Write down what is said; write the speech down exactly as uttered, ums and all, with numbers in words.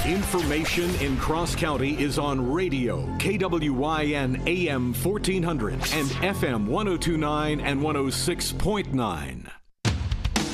Information in Cross County is on radio, K W Y N A M fourteen hundred and F M one oh two point nine and one oh six point nine.